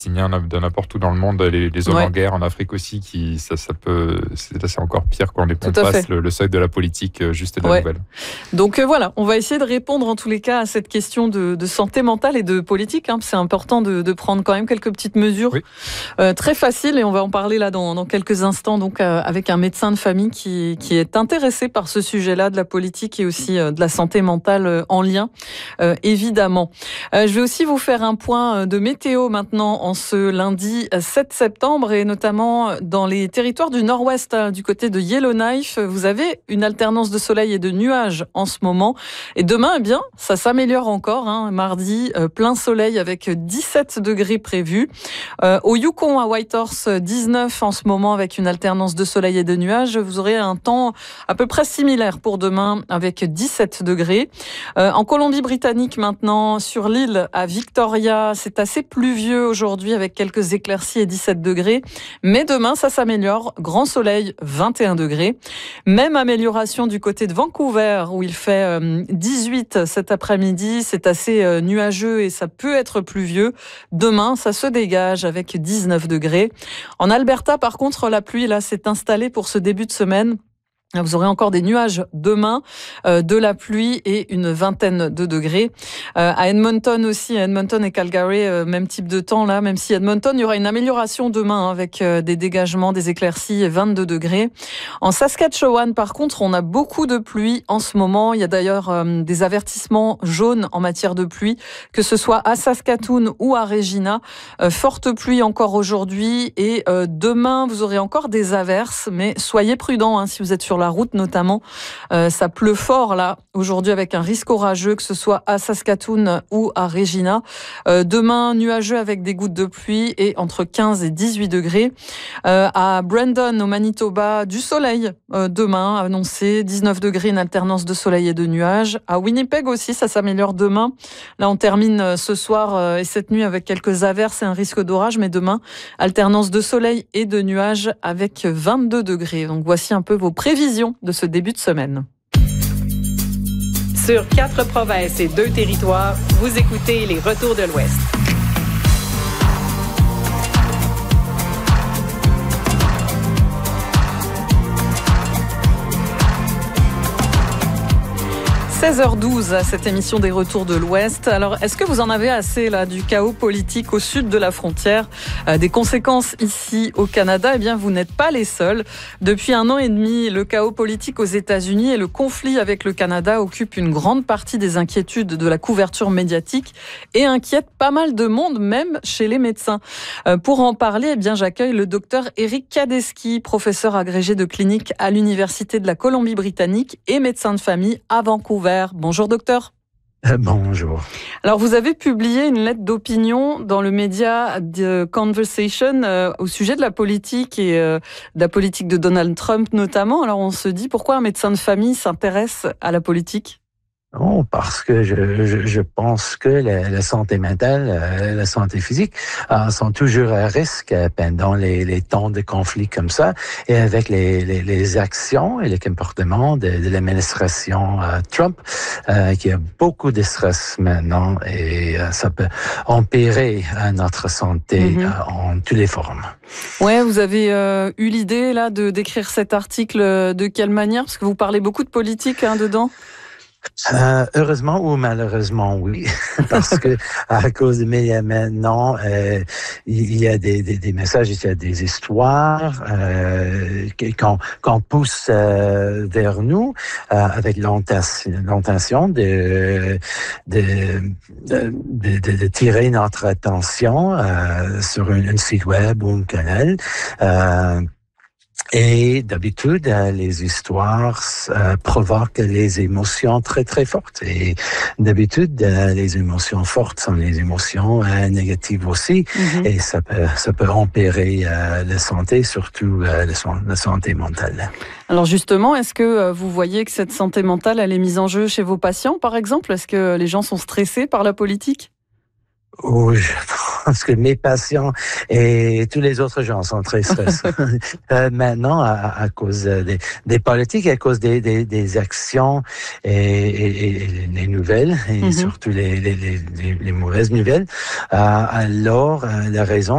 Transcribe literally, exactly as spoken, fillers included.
de n'importe où dans le monde, les, les zones Ouais. en guerre, en Afrique aussi, qui, ça, ça peut, c'est, là, c'est encore pire quand on, est, on Tout à passe fait. le, le seuil de la politique euh, juste et de la Ouais. nouvelle. Donc euh, voilà, on va essayer de répondre en tous les cas à cette question de, de santé mentale et de politique. Hein. C'est important de, de prendre quand même quelques petites mesures Oui. euh, très faciles, et on va en parler là dans, dans quelques instants, donc euh, avec un médecin de famille qui, qui est intéressé par ce sujet-là de la politique et aussi euh, de la santé mentale euh, en lien, euh, évidemment. Euh, je vais aussi vous faire un point de météo maintenant en ce lundi sept septembre, et notamment dans les territoires du nord-ouest, hein, du côté de Yellowknife. Vous avez une alternance de soleil et de nuages en ce moment. Et demain, eh bien, ça s'améliore encore. Hein. Mardi, euh, plein soleil avec dix-sept degrés prévus. Euh, au Yukon, à Whitehorse, dix-neuf en ce moment avec une alternance de soleil et de nuages. Vous aurez un temps à peu près similaire pour demain avec dix-sept degrés. Euh, en Colombie-Britannique maintenant, sur l'île à Victoria, c'est assez pluvieux aujourd'hui avec quelques éclaircies et dix-sept degrés. Mais demain, ça s'améliore. Grand soleil, vingt et un degrés. Même amélioration du côté de Vancouver où il fait euh, dix-huit cet après-midi. C'est assez euh, nuageux et ça peut être pluvieux. Demain, ça se dégage avec dix-neuf degrés. En Alberta, par contre, la pluie là s'est installée pour ce début de semaine. Vous aurez encore des nuages demain, euh, de la pluie et une vingtaine de degrés. Euh, à Edmonton aussi, à Edmonton et Calgary, euh, même type de temps là, même si Edmonton, il y aura une amélioration demain hein, avec euh, des dégagements, des éclaircies et vingt-deux degrés. En Saskatchewan, par contre, on a beaucoup de pluie en ce moment. Il y a d'ailleurs euh, des avertissements jaunes en matière de pluie, que ce soit à Saskatoon ou à Regina. Euh, forte pluie encore aujourd'hui et euh, demain, vous aurez encore des averses, mais soyez prudents hein, si vous êtes sur la route notamment. Euh, ça pleut fort là aujourd'hui avec un risque orageux, que ce soit à Saskatoon ou à Regina. Euh, demain, nuageux avec des gouttes de pluie et entre quinze et dix-huit degrés. Euh, à Brandon au Manitoba, du soleil euh, demain annoncé, dix-neuf degrés, une alternance de soleil et de nuages. À Winnipeg aussi, ça s'améliore demain. Là, on termine ce soir euh, et cette nuit avec quelques averses et un risque d'orage, mais demain, alternance de soleil et de nuages avec vingt-deux degrés. Donc voici un peu vos prévisions de ce début de semaine. Sur quatre provinces et deux territoires, vous écoutez les Retours de l'Ouest. seize heures douze à cette émission des Retours de l'Ouest. Alors, est-ce que vous en avez assez là du chaos politique au sud de la frontière, euh, des conséquences ici au Canada? Eh bien, vous n'êtes pas les seuls. Depuis un an et demi, le chaos politique aux États-Unis et le conflit avec le Canada occupent une grande partie des inquiétudes de la couverture médiatique et inquiètent pas mal de monde, même chez les médecins. Euh, pour en parler, eh bien, j'accueille le docteur Eric Kadeski, professeur agrégé de clinique à l'Université de la Colombie-Britannique et médecin de famille à Vancouver. Bonjour docteur. Euh, bonjour. Alors vous avez publié une lettre d'opinion dans le média The Conversation euh, au sujet de la politique et euh, de la politique de Donald Trump notamment. Alors on se dit pourquoi un médecin de famille s'intéresse à la politique? Oh, parce que je, je, je pense que la, la santé mentale, euh, la santé physique euh, sont toujours à risque euh, pendant les, les temps de conflit comme ça, et avec les, les, les actions et les comportements de, de l'administration euh, Trump, euh, qui a beaucoup de stress maintenant, et euh, ça peut empirer euh, notre santé mm-hmm. euh, en toutes les formes. Ouais, vous avez euh, eu l'idée là de d'écrire cet article de quelle manière? Parce que vous parlez beaucoup de politique hein, dedans. Euh, heureusement ou malheureusement, oui, parce que à cause des médias maintenant, euh, il y a des, des, des messages, il y a des histoires euh, qu'on, qu'on pousse euh, vers nous euh, avec l'intention de de, de, de, de tirer notre attention euh, sur un, un site web ou un canal. Euh, Et d'habitude, les histoires euh, provoquent les émotions très, très fortes. Et d'habitude, les émotions fortes sont les émotions euh, négatives aussi. Mm-hmm. Et ça peut, ça peut empirer euh, la santé, surtout euh, la, la santé mentale. Alors justement, est-ce que vous voyez que cette santé mentale, elle est mise en jeu chez vos patients, par exemple? Est-ce que les gens sont stressés par la politique? Oh, je pense que mes patients et tous les autres gens sont très stressés. euh, maintenant, à, à cause des, des politiques, à cause des, des, des actions et, et, et les nouvelles, et mm-hmm. surtout les, les, les, les mauvaises nouvelles, euh, alors euh, la raison